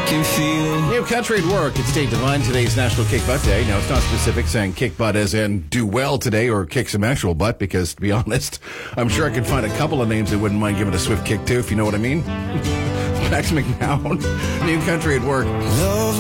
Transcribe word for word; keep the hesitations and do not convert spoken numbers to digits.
can feel. New country at work. It's Dave Devine. Today's National Kick Butt Day. Now, it's not specific saying kick butt as in do well today or kick some actual butt, because, to be honest, I'm sure I could find a couple of names that wouldn't mind giving a swift kick to, if you know what I mean. Max McNown. New country at work. Love